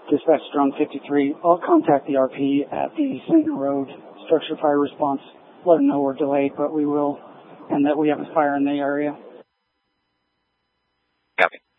Dispatch Drone 53. I'll contact the RP at the Sanger Road Structure Fire Response. Let them know we're delayed, but we will, and that we have a fire in the area. Copy.